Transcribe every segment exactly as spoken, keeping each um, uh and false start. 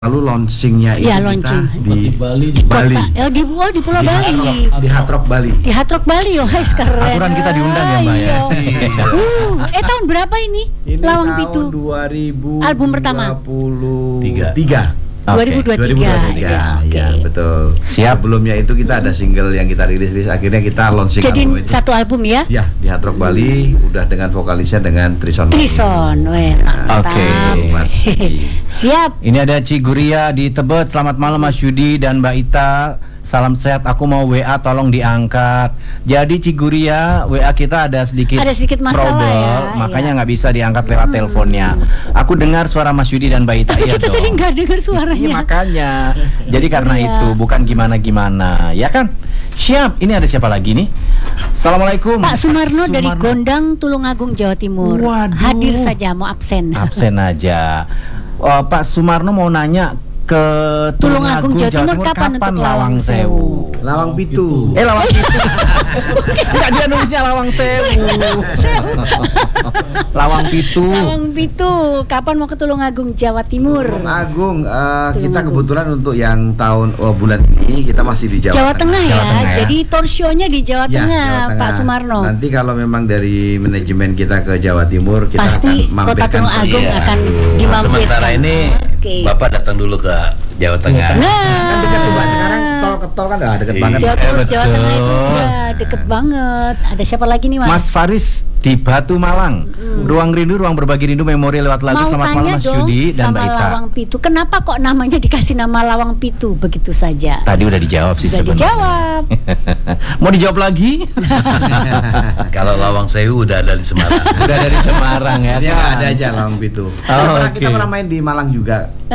Lalu launchingnya itu ya, kita launching. di, di Bali, di Bali. Kota, oh, di, oh, di Pulau di Bali. Hard Rock, di Hard Rock Bali. Di Hard Rock Bali, oh, hai, keren. Aturan kita diundang ya, Mbak ya. uh, eh tahun berapa ini? Ini Lawang tahun Pitu. dua ribu Album pertama. dua puluh Tiga. tiga. dua ribu dua puluh tiga. Ya, Ya, ya, oke. betul. Siap. Sebelumnya itu kita ada single yang kita rilis, akhirnya kita launching Jadi album itu. satu album ya? Ya, di Hard Rock Bali udah dengan vokalisnya dengan Trison. Trison, weh, mantap. Oke. Siap. Ini ada Ciguria di Tebet. Selamat malam Mas Yudi dan Mbak Ita. Salam sehat, aku mau W A tolong diangkat. Jadi Ciguria, W A kita ada sedikit Ada sedikit masalah trouble, ya, makanya iya. nggak bisa diangkat lewat Hmm. teleponnya. Aku dengar suara Mas Yudi dan Mbak Ita. Tapi Iya kita dong. tadi nggak dengar suaranya. Iya, makanya. Jadi karena Iya. itu bukan gimana-gimana, ya kan? Siap. Ini ada siapa lagi nih? Assalamualaikum. Pak Sumarno, dari Sumarno. Gondang, Tulungagung, Jawa Timur. Waduh. Hadir saja, mau absen. Absen aja. Oh, Pak Sumarno mau nanya ke Tulungagung, Jawa Timur, kapan untuk Lawang Sewu? Lawang Pitu. Eh, Lawang Pitu. Enggak, dia nulisnya Lawang Sewu. Lawang Pitu. Lawang Pitu, kapan mau ke Tulungagung, Jawa Timur? Tulung Agung, eh, kita Tulungagung. kebetulan untuk yang tahun oh, bulan ini kita masih di Jawa, Jawa Tengah ya. Jawa Tengah ya. Jadi tour show-nya di Jawa Ya, Tengah, Jawa Tengah. Pak Sumarno. Nanti kalau memang dari manajemen kita ke Jawa Timur, kita Pasti akan Kota mampirkan Tulungagung Iya. akan dimampirkan. Sementara ini Oke. Bapak datang dulu ke Jawa Tengah. Nah, kan dekat tuh Pak, sekarang tol ke tol kan udah deket Iya. banget. Jawa Eh, Timur, Jawa betul. Tengah itu udah deket banget. Ada siapa lagi nih, Mas? Mas Faris di Batu Malang. Ruang rindu, ruang berbagi rindu memori lewat lagu. Mau Selamat tanya malam Mas dong Yudi dan sama Mbak Ita. Lawang Pitu. Kenapa kok namanya dikasih nama Lawang Pitu begitu saja? Tadi udah dijawab sih Sudah sebenarnya. dijawab. Mau dijawab lagi? Kalau Lawang Sewu udah ada di Semarang. Udah dari Semarang ya. Dia kan? ada aja Lawang Pitu. Oh, Pernah- kita oke. pernah main di Malang juga.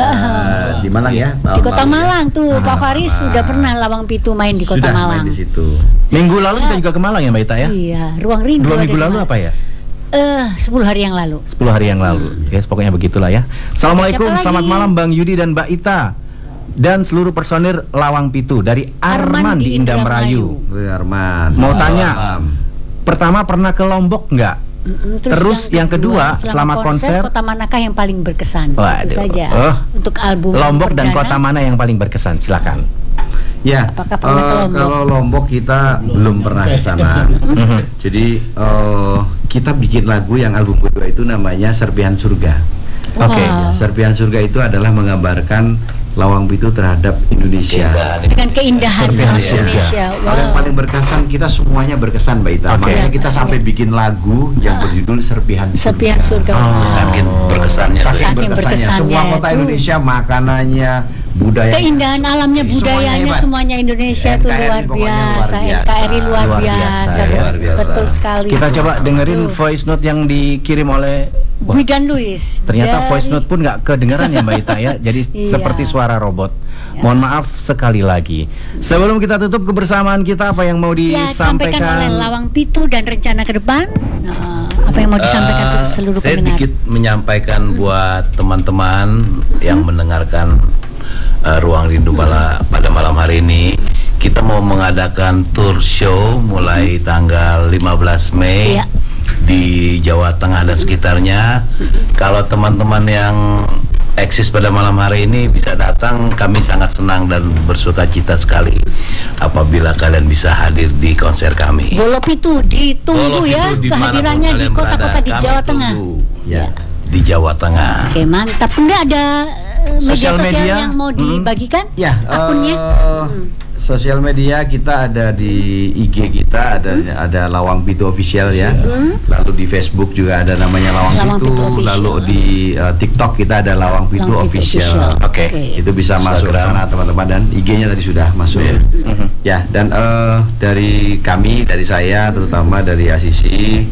Eh, di Malang ya. Di tahun Kota lalu ya. Malang tuh, Ah, Pak Faris Malang. udah pernah Lawang Pitu main di Kota Sudah Malang. main di situ. Minggu lalu kita juga ke Malang ya Mbak Ita ya? Iya, Ruang Rindu. Dua ada minggu di lalu Malang. apa ya? Eh, sepuluh hari yang lalu. sepuluh hari yang lalu. Guys, pokoknya begitulah ya. Assalamualaikum, Siapa lagi? selamat malam Bang Yudi dan Mbak Ita dan seluruh personil Lawang Pitu dari Arman, di Indah Merayu. Wih, Arman. Mau Malam. tanya, pertama pernah ke Lombok nggak? Mm-mm, Terus yang kedua, selama konser- kota manakah yang paling berkesan? Waduh. Itu saja. Oh. Untuk album Lombok dan perdana. kota mana yang paling berkesan? Silakan. Ya, Apakah pernah eh, ke Lombok? kalau Lombok kita belum pernah ke sana. Jadi eh, kita bikin lagu yang album kedua itu namanya Serpihan Surga. Oke. Wow. Serpihan Surga itu adalah menggambarkan Lawang Pitu terhadap Indonesia. Dengan keindahan Serpihan alam Surga. Indonesia. Kalau yang Wow. paling berkesan, kita semuanya berkesan Mbak Ita. Oke. Makanya kita Pastinya. sampai bikin lagu yang berjudul Serpihan Surga. Serpihan Surga. Oh. Wow. Saking berkesannya tuh. Saking Saking berkesannya. berkesannya Semua kota itu. Indonesia, makanannya, budaya. Keindahan alamnya, Semuanya budayanya, hebat. semuanya Indonesia itu N K R I luar pokoknya biasa. luar N K R I luar Luar biasa. biasa, ya. Luar biasa. Betul sekali. Kita coba dengerin Aduh. voice note yang dikirim oleh Wah, Bidan Luis. ternyata dari- voice note pun nggak kedengeran ya Mbak Ita ya. Jadi Iya. seperti suara robot. Ya. Mohon maaf sekali lagi. Sebelum kita tutup kebersamaan kita, apa yang mau Ya, disampaikan disampaikan? oleh Lawang Pitu dan rencana ke depan. Nah, apa yang mau disampaikan Eh, untuk seluruh saya pendengar? dikit menyampaikan buat teman-teman yang mendengarkan eh, Ruang Rindu pada, pada malam hari ini. Kita mau mengadakan tour show mulai tanggal lima belas Mei Iya. di Jawa Tengah dan sekitarnya. Kalau teman-teman yang eksis pada malam hari ini bisa datang, kami sangat senang dan bersuka cita sekali apabila kalian bisa hadir di konser kami. Bolo Pitu ditunggu Walau ya itu dimanapun kehadirannya di kalian kota-kota berada, di kami Jawa Tengah. tunggu Ya. di Jawa Tengah. Oke, mantap. Enggak ada eh, media Sosial sosial media? yang mau Hmm. dibagikan? Ya, Akunnya? eh, Hmm. sosial media kita ada di I G kita, ada ada Lawang Pitu Official ya. Lalu di Facebook juga ada namanya Lawang, Lawang Pitu. Pitu Official. Lalu di eh, TikTok kita ada Lawang Pitu, Lawang Pitu Official. Official. Oke. Oke. Itu bisa masuk ke Instagram. sana teman-teman, dan I G-nya tadi sudah masuk. Ya, dan eh, dari kami, dari saya terutama dari Asisi,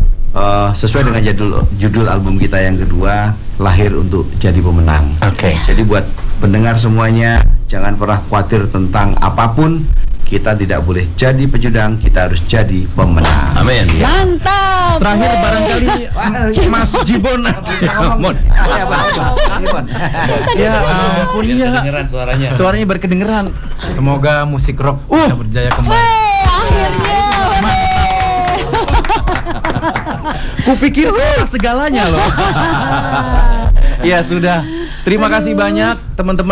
eh, sesuai dengan judul judul album kita yang kedua, Lahir untuk Jadi Pemenang. Oke. Jadi buat pendengar semuanya, jangan pernah khawatir tentang apapun. Kita tidak boleh jadi pecundang, kita harus jadi pemenang. Amin. Mantap. Terakhir Weh. barangkali Mas Jibon. Mon. Ya, Pak. Gimana? Ya ampun ya. Kedengeran suaranya. Suaranya berkedengeran. Semoga musik rock Uh. bisa berjaya kembali. Weh, akhirnya. Kupikir itu segalanya loh. Ya sudah. Terima kasih banyak teman-teman